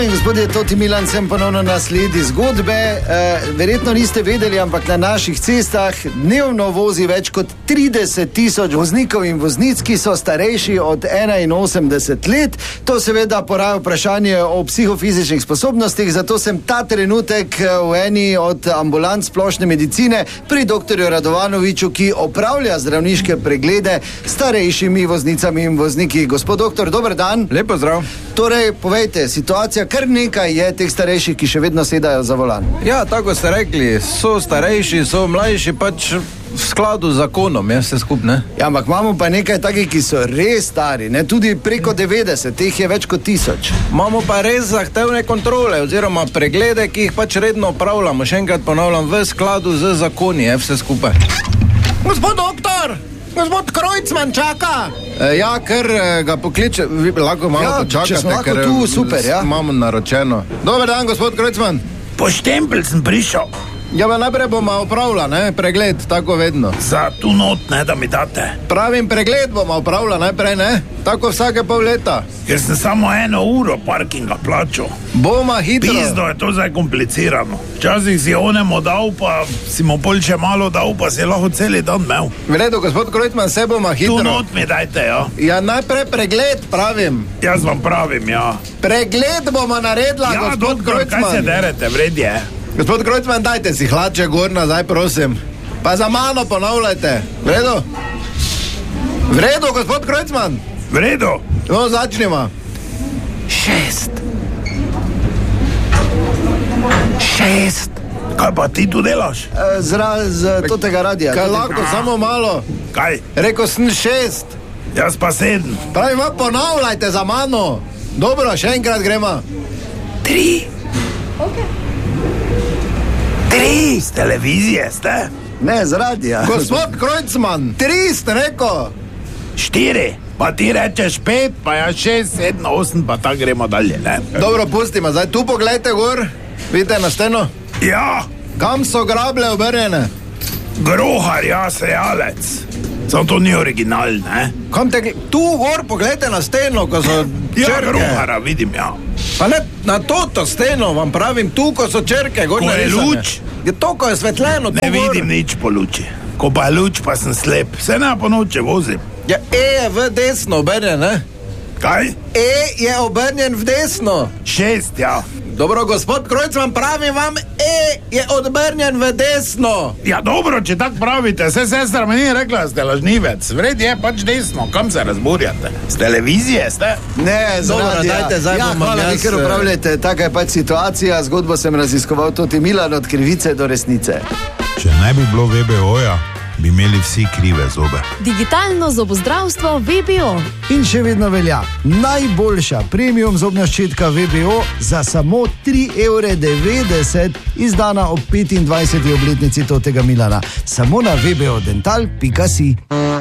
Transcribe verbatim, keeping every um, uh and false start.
Dame in gospodje, Toti Milan, sem ponovno na sledi zgodbe. E, verjetno niste vedeli, ampak na naših cestah dnevno vozi več kot trideset tisoč voznikov in voznic, ki so starejši od enainosemdeset let. To seveda poraja vprašanje o psihofizičnih sposobnostih, zato sem ta trenutek v eni od ambulant splošne medicine pri doktorju Radovanoviču, ki opravlja zdravniške preglede starejšimi voznicami in vozniki. Gospod doktor, dober dan. Lepo zdrav. Torej, povejte, situacija, kar nekaj je teh starejših, ki še vedno sedajo za volan. Ja, tako ste rekli, so starejši, so mlajši, pač v skladu z zakonom, je vse skupne. Ja, ampak imamo pa nekaj takih, ki so res stari, ne, tudi preko devetdeset, teh je več kot tisoč. Imamo pa res zahtevne kontrole, oziroma preglede, ki jih pač redno opravljamo, še enkrat ponavljam, v skladu z zakoni, je vse skupaj. Gospod doktor! Gospod Krojcman čaka! E, ja, ker ga pokliče, vi lahko malo ja, počakate, če smo lahko ker tu, super, ja. Imamo naročeno. Dober dan, gospod Krojcman. Po štempelj sem prišel. Ja, pa najprej bomo opravila, ne, pregled, tako vedno. Za tu not, ne, da mi date. Pravim, pregled bomo opravila najprej, ne, tako vsake pol leta. Ker sem samo eno uro parkinga plačal. Boma hitro. Pizdo je to zdaj komplicirano. Včasih si onemu dal, pa si mu pol še malo dal, pa si lahko celi dan imel. V redu, gospod Krojcman, se boma hitro. Tu not mi dajte, ja. Ja, najprej pregled, pravim. Jaz vam pravim, ja. Pregled bomo naredila, ja, gospod doktor, Krojcman. kaj se derete, vred je. Gospod Krojcman, dajte si hlače gor nazaj, prosim. Pa za mano ponavljajte. V redu? V redu, gospod Krojcman. V redu. No, začnimo. Šest. Šest. Kaj pa ti tu delaš? E, zra, z totega radija. Kaj lahko, samo malo. Kaj? Rekl sem šest. Jaz pa sedem. Pravim, ponavljajte za mano. Dobro, še enkrat gremo. Tri. Ok. Tri. Z televizije ste? Ne, z radija. Gospod Krojcman, tri ste rekel. Štiri. Pa ti rečeš pet, pa ja šest, sedem, osem, pa tako gremo dalje, ne? Dobro, pustimo. Zdaj tu pogledajte gor. Vidite na steno? Ja. Kam so grable obrnjene? Grohar, ja, sejalec. Samo to ni original, ne? Kam te... Tu gor pogledajte na steno, ko so črke. Ja, grohara vidim, ja. Pa ne, na toto steno vam pravim, tu, ko so črke. Gor ko je narisane. luč? Je to, ko je svetljeno. Ne vidim nič po luči. Ko pa je luč, pa sem slep. Se ne po noče vozim. Ja, E je v desno obrnjen, ne? Kaj? E je obrnjen v desno. Šest, ja. Dobro, gospod Krojcman, pravim vam, E je obrnjen v desno. Ja, dobro, če tako pravite. Se sestra mi ni rekla, ste lažnivec. Vred je pač desno. Kam se razburjate? Z televizije ste? Ne, z Dobro, radija. dajte, zdaj ja, bom hvala, jaz, vi ker upravljate. Taka je pač situacija. Zgodbo sem raziskoval Toti Milan od krivice do resnice. Če ne bi bilo V B O-ja, bi imeli vsi krive zobe. Digitalno zobozdravstvo V B O. In še vedno velja najboljša premium zobna ščetka V B O za samo tri evre devetdeset, izdana ob petindvajseti obletnici Totega Milana. Samo na v b o dental pika si.